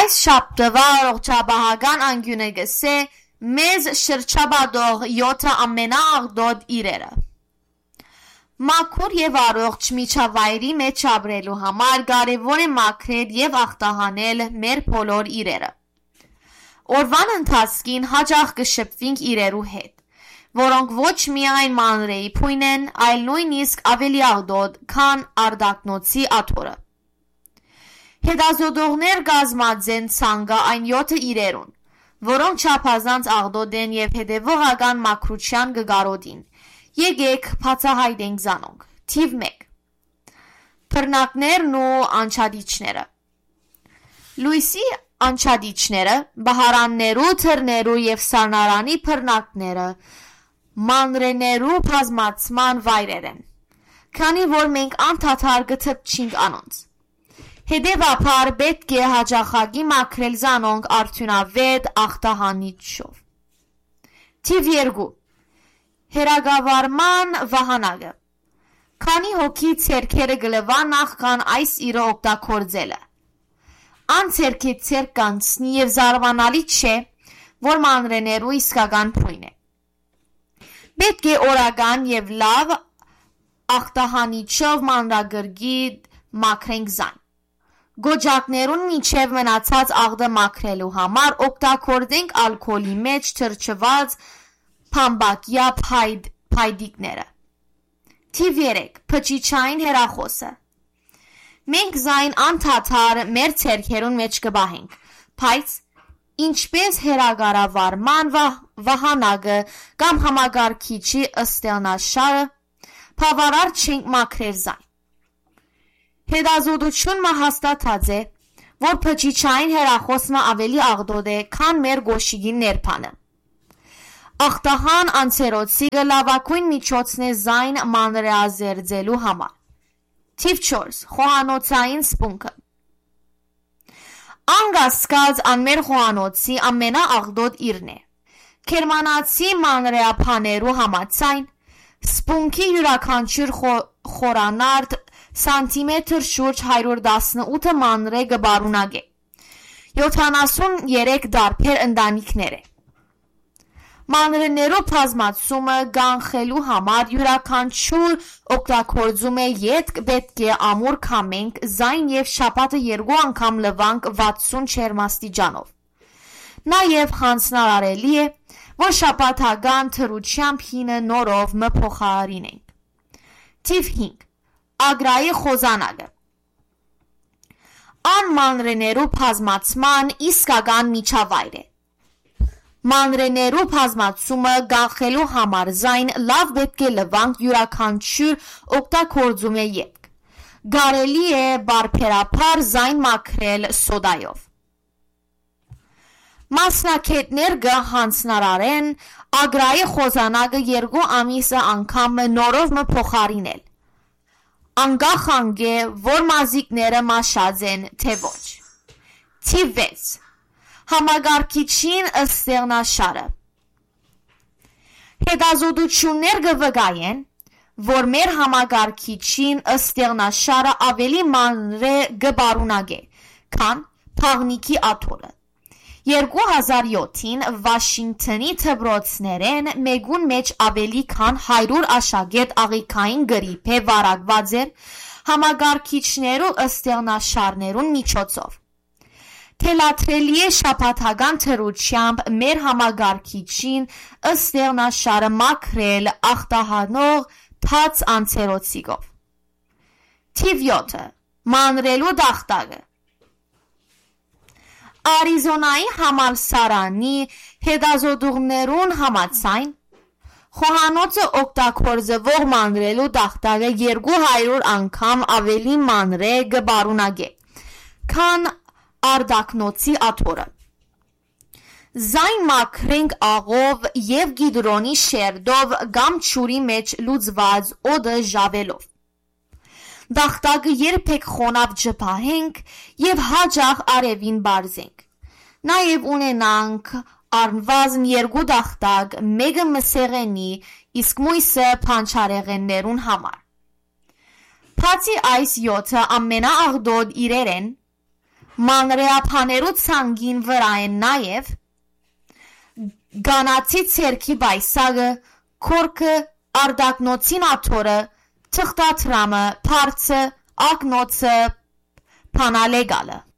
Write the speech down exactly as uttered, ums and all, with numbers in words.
Այս շաբթվա առողջապահական անկյունը գսե մեզ շրջապատող յոթ ամենաաղդոտ իրերը։ Մաքուր եւ առողջ միջավայրի մեջ ապրելու համար կարևոր է մաքրել եւ ախտահանել մեր բոլոր իրերը։ Օրվան ընթացքին հաճախ կշփվենք իրերու հետ, որոնք ոչ միայն մանրեի փույն են, այլ նույնիսկ ավելի աղդոտ, քան արդակնոցի աթոռը։ Հետազոտողներ կազմած են ցանկը այն յոթ իրերուն, որոնք չափազանց աղդոտ են եւ հետեւողական մաքրության կգարոտին։ Եկեք բացահայտենք զանոնք։ Թիվ մեկ. Բռնակներն ու անջատիչները։ Լույսի անջատիչները, բահարաններու, թռներու եւ սառնարանի բռնակները մանրեներու բազմացման վայրեր են, քանի որ մենք անդադար կթփչենք անոնց։ Հետևաբար պետք է հաճախակի մաքրել զանոնք արդյունավետ ախտահանիչով։ Թիվ երկու. Հերագավարման վահանակը։ Քանի հոգի ցերքերը գլվա նախքան այս իրը օգտագործելը։ Ան ցերքի ցերք կանցնի եւ զարմանալի չէ, որ մանրեներու իսկական փույն է։ Պետք է օրական եւ լավ ախտահանիչով մանրագրգիտ մաքրենք զան։ Գոջակներուն միջև մնացած աղդը մաքրելու համար օգտագործենք ալկոհոլի մեջ թրջված փամբակյա փայդ, փայդիկները։ Թիվ երեք. Փչիչային հեռախոսը։ Մենք զայն անդադար մեր ցերքերուն մեջ կբահենք, բայց ինչպես հեռագարավարման վահանակը կամ համագարկիչի ըստեղնաշարը, բավարար չենք մաքրել զայն։ Հետազոտությունը հաստատած է, որ փչիչային հեռախոսը ավելի աղդոտ է, քան մեր գոշիգին ներբանը։ Ախտահան անցերոցիկը լավագույն միջոցն է զայն մանրեազերծելու համար։ Թիվ չորս. Խոհանոցային սպունգը։ Անկասկած անմեր խոհանոցի ամենաաղդոտ իրն է։ Գերմանացի մանրեաբաներու համաձայն սպունգի յուրաքանչյուր խորանարդ սանտիմետր շուրջ հարյուր տասնութ մանրե կբարունակե։ յոթանասունյերեք տարբեր ընտանիքներ է։ Մանրեներու բազմացումը կանխելու համար յուրաքանչյուր օգտագործում է ետք պետք է ամուր քամենք զայն եւ շաբաթը երկու անգամ լվանք վաթսուն ջերմաստիճանով։ Նաեւ հանձնարարելի է, որ շաբաթական թրությամբ հինը նորով մը փոխարինենք։ Թիվ հինգ. Ագրայի խոզանակը։ Ան մանրեներու բազմացման իսկական միջավայր է։ Մանրեներու բազմացումը կանխելու համար զայն լավ պետք է լվանք յուրաքանչյուր օգտագործում է ետք։ Կարելի է բարբերաբար զայն մաքրել սոդայով։ Մասնակետներ կհանձնարարեն ագրայի խոզանակը երկու ամիսը անգամ նորով մը փոխարինել։ Անկախ անգե, որ մազիկները մաշած են, թե ոչ։ Թիվ վեց. Համագարկիչին ըստեղնաշարը։ Հետազոտություններ կվկայեն, որ մեր համագարկիչին ըստեղնաշարը ավելի մանրե կբարունակե, քան փաղնիկի աթոռը։ երկու հազար յոթին Վաշինգտոնի դպրոցներեն մեկուն մեջ ավելի քան հարյուր աշակերտ աղիքային գրիփ է վարակված էր համագարկիչներու ըստեղնաշարներուն միջոցով։ Թելադրելի է շաբաթական թրությամբ մեր համագարկիչին ըստեղնաշարը մաքրել ախտահանող թաց անցերոցիկով։ Թիվ յոթը. Մանրելու դախտակը։ Արիզոնայի համալսարանի հետազոտողներուն համաձայն խոհանոցը օգտագործվող մանրելու դախտակը երկու հարյուր անգամ ավելի մանրե կբարունակե, քան արդակնոցի աթոռը։ Զայն մաքրենք աղով եւ գիդրոնի շերտով կամ ջուրի մեջ լուծված օդը ժավելով։ Դախտակը երբեք խոնավ չփահենք եւ հաճախ արևին բարձենք։ Նաեւ ունենանք առնվազն երկու դախտակ, մեկը մսեղենի, իսկ մույսը փանչարեղեններուն համար։ Բացի այս յոթը ամենաաղդոտ իրեր են, մանրեափաներու ցանգին վրա են նաև գանացի ցերքի բայսագը, քորքը, արդակնոցին աթորը, թղթաթրամը, փարցը, ակնոցը, փանալեգալը։